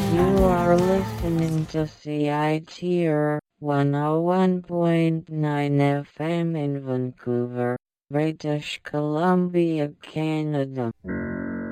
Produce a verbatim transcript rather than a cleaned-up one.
You are listening to C I T R one oh one point nine F M in Vancouver, British Columbia, Canada.